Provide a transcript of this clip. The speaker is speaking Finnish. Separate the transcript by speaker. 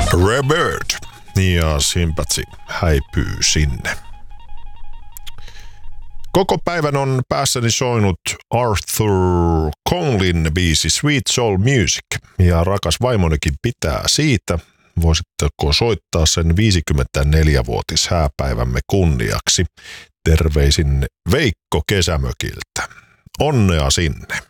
Speaker 1: Rebird ja Sympathy häipyy sinne. Koko päivän on päässäni soinut Arthur Conglin biisi Sweet Soul Music ja rakas vaimonikin pitää siitä. Voisitteko soittaa sen 54-vuotis hääpäivämme kunniaksi? Terveisin Veikko Kesämökiltä. Onnea sinne.